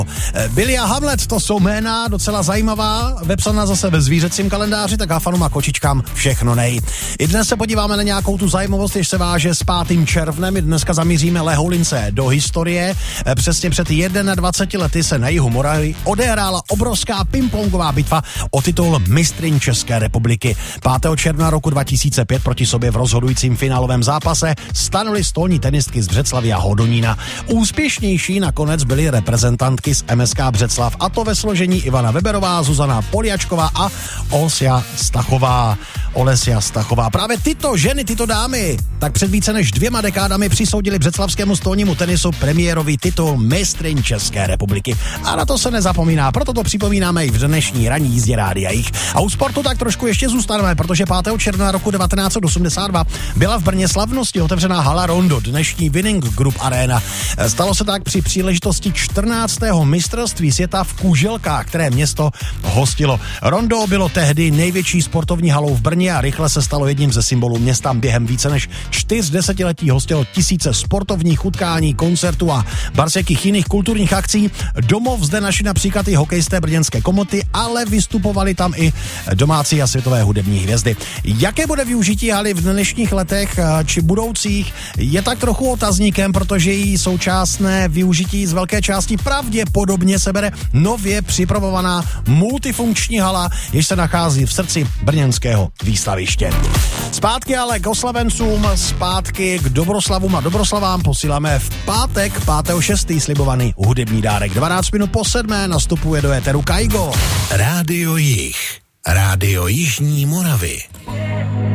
Billy a Hamlet, to jsou jména docela zajímavá, vepsaná zase ve zvířecím kalendáři, tak háfanům a kočičkám všechno nej. I dnes se podíváme na nějakou tu zajímavost, jež se váže s 5. červnem. My dneska zamíříme Lehoulince do historie. Přesně před 21 lety se na jihu Moravy odehrála obrovská pingpongová bitva o titul mistryň České republiky. 5. června roku 2005 proti sobě v rozhodujícím finálovém zápase stanuli stolní tenistky z Břeclavi a Hodonína. Úspěšnější nakonec byly reprezentantky z MSK Břeclav, a to ve složení Ivana Weberová, Zuzana Poliačková a Olesja Stachová. Právě tyto ženy, tyto dámy, tak před více než 2 dekádami přisoudili břeclavskému stolnímu tenisu premiérový titul mistryň České republiky. A na to se nezapomíná, proto to připomínáme i v dnešní ranní jízdě Rádia Jich. A u sportu tak trošku ještě zůstaneme, protože 5. června roku 1982 byla v Brně slavnosti otevřená hala Rondo, dnešní Winning Group Arena. Stalo se tak při příležitosti 14. mistrovství světa v kuželkách, které město hostilo. Rondo bylo tehdy největší sportovní halou v Brně a rychle se stalo jedním ze symbolů města. Během více než 4 desetiletí hostilo tisíce sportovních utkání, koncertů a barsekých jiných kulturních akcí. Domov zde našli například i hokejisté brněnské Komoty, ale vystupovali tam i domácí a světové hudební hvězdy. Jaké bude využití haly v dnešních letech či budoucích, je tak trochu otazníkem, protože její současné využití z velké části pravděpodobně se bere nově připravovaná multifunkční hala, jež se nachází v srdci brněnského výstaviště. Zpátky ale k oslavencům, zpátky k dobroslavům a dobroslavám posíláme v pátek 5.6. slibovaný hudební dárek. 12 minut po 7 nastupuje do éteru Kaigo. Rádio Jich, Rádio Jižní Moravy.